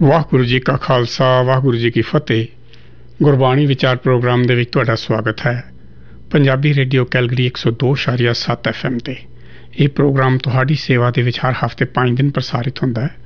ਵਾਹਿਗੁਰੂ ਜੀ ਕਾ ਖਾਲਸਾ ਵਾਹਿਗੁਰੂ ਜੀ ਕੀ ਫਤਿਹ। ਗੁਰਬਾਣੀ ਵਿਚਾਰ ਪ੍ਰੋਗਰਾਮ ਦੇ ਵਿੱਚ ਤੁਹਾਡਾ ਸਵਾਗਤ ਹੈ। ਪੰਜਾਬੀ ਰੇਡੀਓ ਕੈਲਗਰੀ 102.7 FM ਤੇ ਇਹ ਪ੍ਰੋਗਰਾਮ ਤੁਹਾਡੀ ਸੇਵਾ ਦੇ ਵਿੱਚ ਹਰ ਹਫ਼ਤੇ 5 ਦਿਨ ਪ੍ਰਸਾਰਿਤ ਹੁੰਦਾ ਹੈ।